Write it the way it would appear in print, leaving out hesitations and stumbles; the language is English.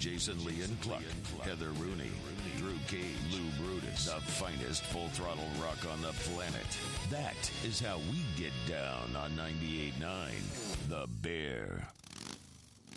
Jason Lee and Cluck, Heather Rooney, Drew Cage, Lou Brutus, the finest full-throttle rock on the planet. That is how we get down on 98.9 The Bear.